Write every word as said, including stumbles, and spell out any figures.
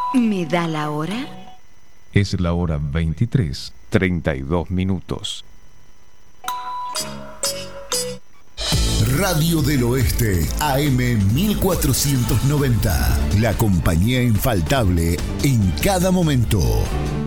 ¿Me da la hora? Es la hora veintitrés, treinta y dos minutos. Radio del Oeste, A M mil cuatrocientos noventa. La compañía infaltable en cada momento.